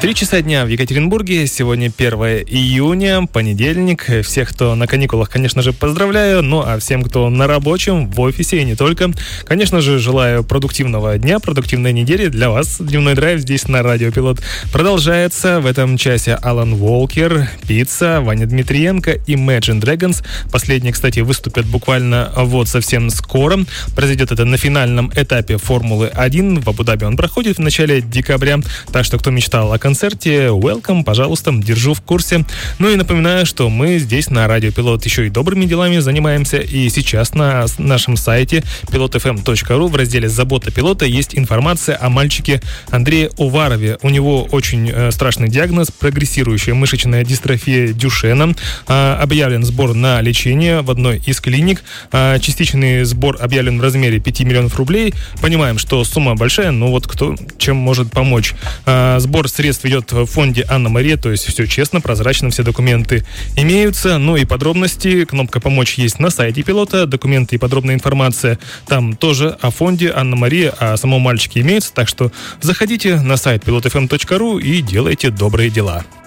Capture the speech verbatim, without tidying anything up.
Три часа дня в Екатеринбурге. Сегодня первое июня, понедельник. Всех, кто на каникулах, конечно же, поздравляю. Ну, а всем, кто на рабочем, в офисе и не только, конечно же, желаю продуктивного дня, продуктивной недели. Для вас дневной драйв здесь на Радио Пилот продолжается. В этом часе Алан Волкер, Пицца, Ваня Дмитриенко и Imagine Dragons. Последние, кстати, выступят буквально вот совсем скоро. Произойдет это на финальном этапе Формулы один. В Абу-Даби он проходит в начале декабря. Так что, кто мечтал о концерте, welcome, пожалуйста, держу в курсе. Ну и напоминаю, что мы здесь на Радио Пилот еще и добрыми делами занимаемся. И сейчас на нашем сайте пилот эф эм точка ру в разделе «Забота пилота» есть информация о мальчике Андрее Уварове. У него очень э, страшный диагноз — прогрессирующая мышечная дистрофия Дюшена. Э, объявлен сбор на лечение в одной из клиник. Э, частичный сбор объявлен в размере пяти миллионов рублей. Понимаем, что сумма большая, но вот кто чем может помочь. Э, сбор средств идет в фонде Анна-Мария, то есть все честно, прозрачно, все документы имеются. Ну и подробности, кнопка «Помочь» есть на сайте пилота, документы и подробная информация там тоже о фонде Анна-Мария, о самом мальчике имеется, так что заходите на сайт пилот эф эм точка ру и делайте добрые дела.